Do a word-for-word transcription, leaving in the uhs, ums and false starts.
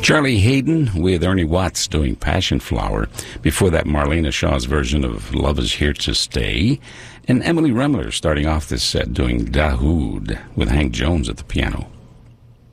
Charlie Hayden with Ernie Watts doing Passion Flower. Before that, Marlena Shaw's version of Love Is Here to Stay. And Emily Remler starting off this set doing Dahoud with Hank Jones at the piano.